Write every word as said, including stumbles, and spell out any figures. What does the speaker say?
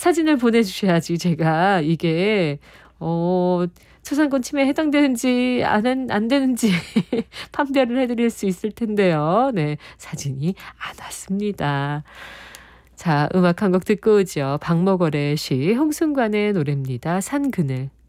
사진을 보내주셔야지 제가 이게 어 초상권 침해에 해당되는지 안, 안 되는지 판별을 해드릴 수 있을 텐데요. 네, 사진이 안 왔습니다. 자, 음악 한 곡 듣고 오죠. 박목월의 시, 홍순관의 노래입니다. 산 그늘.